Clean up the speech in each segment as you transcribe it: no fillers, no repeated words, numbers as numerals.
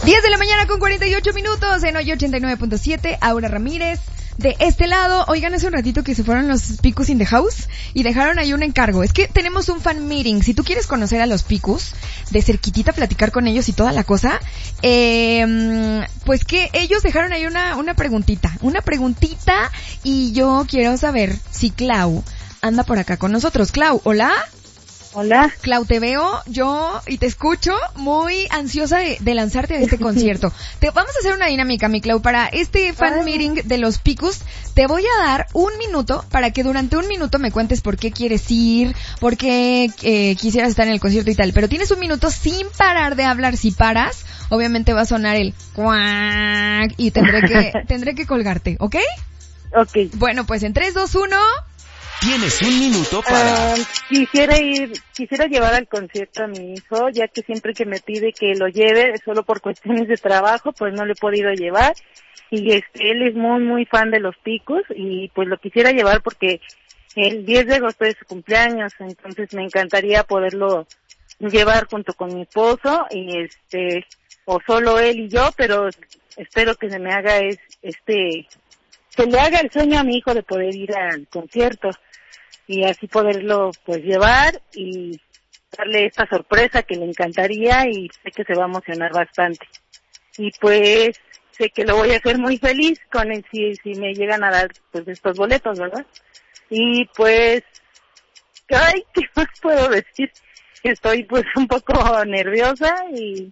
10 de la mañana con 48 minutos en hoy 89.7, Aura Ramírez. De este lado, oigan, hace un ratito que se fueron los Picus in the house y dejaron ahí un encargo. Es que tenemos un fan meeting. Si tú quieres conocer a los Picus, de cerquitita, platicar con ellos y toda la cosa, pues que ellos dejaron ahí una preguntita. Una preguntita y yo quiero saber si Clau anda por acá con nosotros. Clau, ¿hola? Hola. Clau, te veo yo y te escucho muy ansiosa de lanzarte a este concierto. Vamos a hacer una dinámica, mi Clau, para este fan meeting de los Picus. Te voy a dar un minuto para que durante un minuto me cuentes por qué quieres ir, por qué quisieras estar en el concierto y tal. Pero tienes un minuto sin parar de hablar. Si paras, obviamente va a sonar el cuac y tendré que colgarte, ¿ok? Ok. Bueno, pues en 3, 2, 1... Tienes un minuto para... Quisiera llevar al concierto a mi hijo, ya que siempre que me pide que lo lleve, solo por cuestiones de trabajo, pues no lo he podido llevar. Y él es muy, muy fan de los Picus y pues lo quisiera llevar porque el 10 de agosto es su cumpleaños, entonces me encantaría poderlo llevar junto con mi esposo y o solo él y yo, pero espero que se me haga que le haga el sueño a mi hijo de poder ir al concierto y así poderlo pues llevar y darle esta sorpresa que le encantaría y sé que se va a emocionar bastante. Y pues sé que lo voy a hacer muy feliz con él si me llegan a dar pues estos boletos, ¿verdad? Y pues, ay, ¿qué más puedo decir? Estoy pues un poco nerviosa y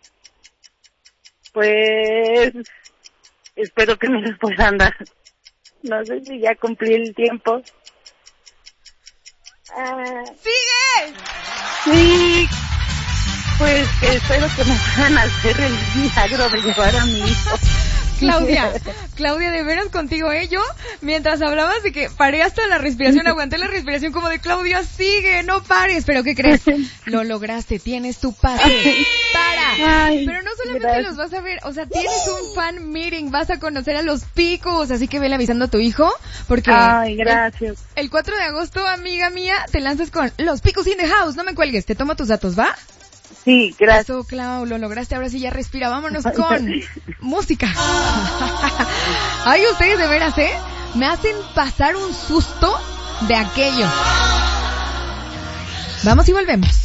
pues espero que me los puedan dar. No sé si ya cumplí el tiempo. ¡Sigue! Sí, pues espero que me puedan hacer el milagro de llevar a mi hijo. Claudia, de veras contigo, yo, mientras hablabas de que paré hasta la respiración, aguanté la respiración como de Claudia, sigue, no pares, pero ¿qué crees? Lo lograste, tienes tu pase, para. Pero no solamente los vas a ver, o sea, tienes un fan meeting, vas a conocer a los Picus, así que vele avisando a tu hijo, porque... Ay, gracias. El 4 de agosto, amiga mía, te lanzas con los Picus in the house, no me cuelgues, te tomo tus datos, ¿va? Sí, gracias. Eso, Clau, lo lograste, ahora sí ya respira, vámonos con música. Ay, ustedes de veras, me hacen pasar un susto de aquello. Vamos y volvemos.